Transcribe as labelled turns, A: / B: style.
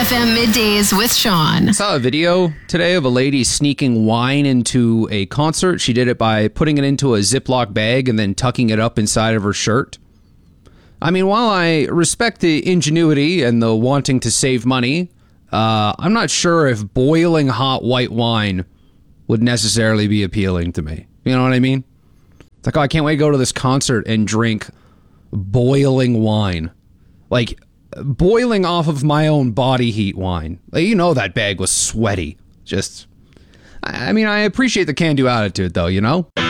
A: FM Middays with Sean.
B: I saw a video today of a lady sneaking wine into a concert. She did it by putting it into a Ziploc bag and then tucking it up inside of her shirt. I mean, while I respect the ingenuity and the wanting to save money, I'm not sure if boiling hot white wine would necessarily be appealing to me. You know what I mean? It's like, oh, I can't wait to go to this concert and drink boiling wine. Like, boiling off of my own body heat wine. Like, you know that bag was sweaty. Just, I mean, I appreciate the can-do attitude, though, you know?